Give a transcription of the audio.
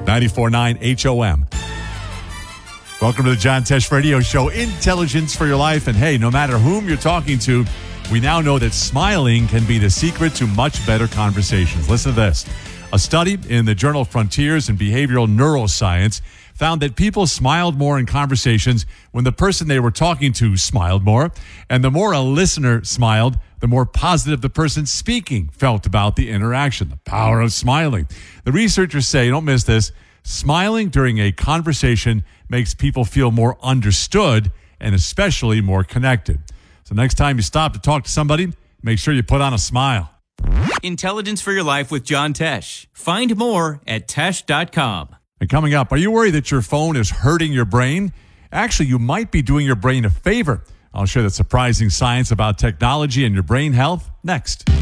94.9 HOM. Welcome to the John Tesh Radio Show, Intelligence for Your Life. And hey, no matter whom you're talking to, we now know that smiling can be the secret to much better conversations. Listen to this. A study in the journal Frontiers in Behavioral Neuroscience found that people smiled more in conversations when the person they were talking to smiled more. And the more a listener smiled, the more positive the person speaking felt about the interaction. The power of smiling. The researchers say, don't miss this, smiling during a conversation makes people feel more understood and especially more connected. So next time you stop to talk to somebody, make sure you put on a smile. Intelligence for Your Life with John Tesh. Find more at tesh.com. And coming up, are you worried that your phone is hurting your brain? Actually, you might be doing your brain a favor. I'll share the surprising science about technology and your brain health next.